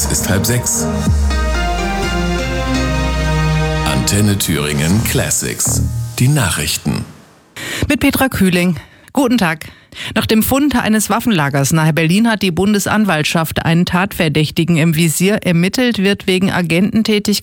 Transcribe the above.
Es ist 5:30. Antenne Thüringen Classics. Die Nachrichten. Mit Petra Kühling. Guten Tag. Nach dem Fund eines Waffenlagers nahe Berlin hat die Bundesanwaltschaft einen Tatverdächtigen im Visier. Ermittelt wird wegen Agententätigkeit